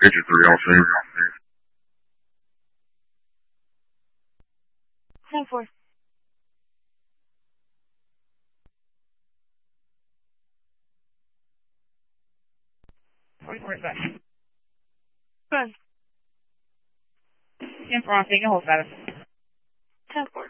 Picture 3 on scene. 10-4. Back. Good. 10-4 on scene, hold status. 10-4.